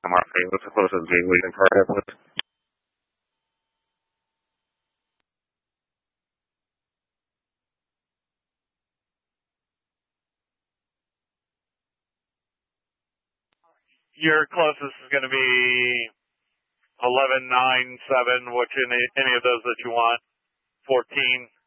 MRP, what's the closest gateway you can target with? Your closest is going to be 11, 9, 7, which any of those that you want. 14.